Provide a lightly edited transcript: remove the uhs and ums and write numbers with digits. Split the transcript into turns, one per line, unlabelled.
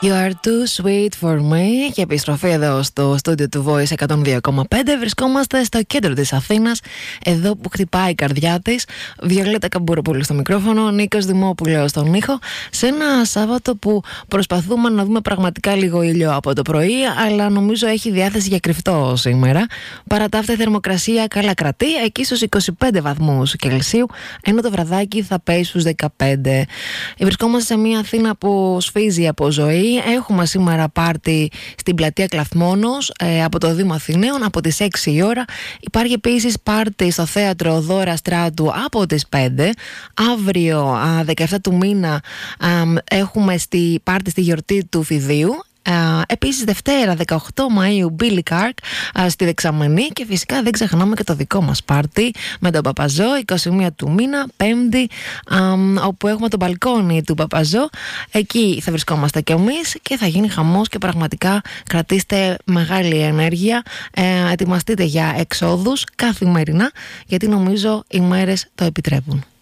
You are too sweet for me. Και επιστροφή εδώ στο στούντιο του Voice 102,5. Βρισκόμαστε στο κέντρο της Αθήνας, εδώ που χτυπάει η καρδιά της. Βιολέτα Καμπούροπουλου στο μικρόφωνο, Νίκος Δημόπουλος στον ήχο. Σε ένα Σάββατο που προσπαθούμε να δούμε πραγματικά λίγο ήλιο από το πρωί, αλλά νομίζω έχει διάθεση για κρυφτό σήμερα. Παρά τα αυτά, η θερμοκρασία καλά κρατεί, εκεί στους 25 βαθμούς Κελσίου, ενώ το βραδάκι θα πέσει στους 15. Βρισκόμαστε σε μια Αθήνα που σφίζει από ζωή. Έχουμε σήμερα πάρτι στην πλατεία Κλαθμόνος από το Δήμο Αθηναίων από τις 6 η ώρα. Υπάρχει επίσης πάρτι στο θέατρο Δώρα Στράτου από τις 5. Αύριο 17 του μήνα έχουμε πάρτι στη γιορτή του Φιδίου. Επίσης Δευτέρα 18 Μαΐου Billy Cark στη Δεξαμενή, και φυσικά δεν ξεχνάμε και το δικό μας πάρτι με τον Παπαζό 21 του μήνα Πέμπτη, όπου έχουμε το μπαλκόνι του Παπαζό. Εκεί θα βρισκόμαστε κι εμείς και θα γίνει χαμός, και πραγματικά κρατήστε μεγάλη ενέργεια, ετοιμαστείτε για εξόδους καθημερινά, γιατί νομίζω οι μέρες το επιτρέπουν.